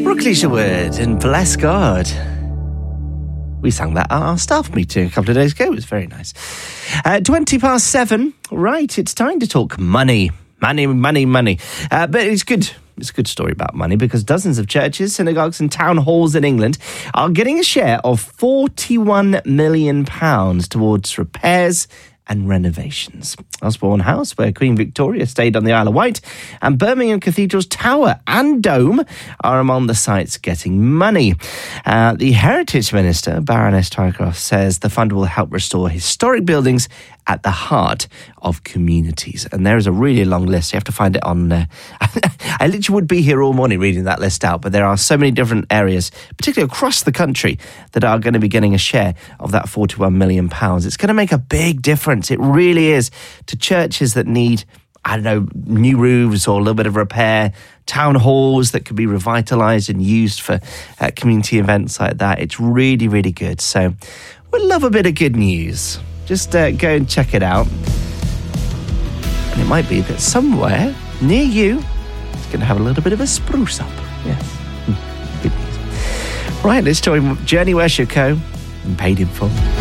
Isherwood and Bless God. We sang that at our staff meeting a couple of days ago. It was very nice. 7:20. Right, it's time to talk money. Money. But it's good. It's a good story about money because dozens of churches, synagogues and town halls in England are getting a share of £41 million towards repairs and renovations. Osborne House, where Queen Victoria stayed on the Isle of Wight, and Birmingham Cathedral's tower and dome are among the sites getting money. The Heritage Minister, Baroness Tycroft, says the fund will help restore historic buildings at the heart of communities. And there is a really long list. You have to find it on... I literally would be here all morning reading that list out, but there are so many different areas, particularly across the country, that are going to be getting a share of that £41 million. It's going to make a big difference. It really is, to churches that need, new roofs or a little bit of repair, town halls that could be revitalised and used for community events like that. It's really, really good. So we love a bit of good news. Just go and check it out. And it might be that somewhere near you it's going to have a little bit of a spruce up. Yes. Good news. Right, let's join Journey Worship Co. and Paid in Full.